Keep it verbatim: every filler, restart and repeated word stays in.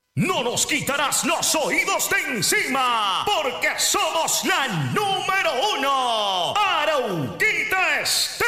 No nos quitarás los oídos de encima, porque somos la número uno. Arauquita Estéreo.